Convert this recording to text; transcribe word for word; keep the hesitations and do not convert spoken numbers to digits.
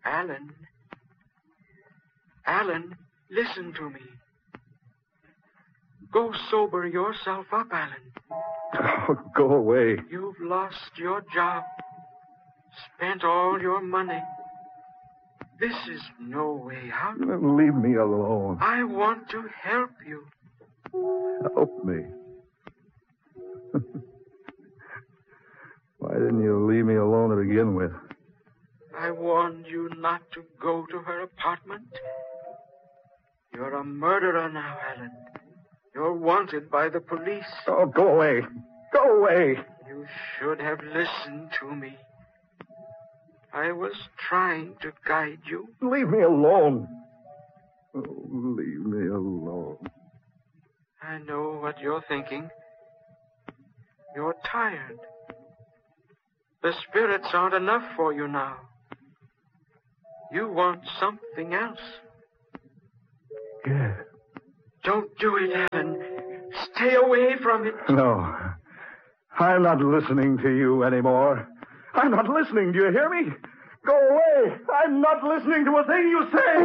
Alan. Alan, listen to me. Go sober yourself up, Alan. Oh, go away. You've lost your job. Spent all your money. This is no way out. Leave me alone. I want to help you. Help me. Why didn't you leave me alone to begin with? I warned you not to go to her apartment. You're a murderer now, Alan. You're wanted by the police. Oh, go away. Go away. You should have listened to me. I was trying to guide you. Leave me alone. Oh, leave me alone. I know what you're thinking. You're tired. The spirits aren't enough for you now. You want something else. Yes. Don't do it, Alan. Stay away from it. No. I'm not listening to you anymore. I'm not listening. Do you hear me? Go away. I'm not listening to a thing you say.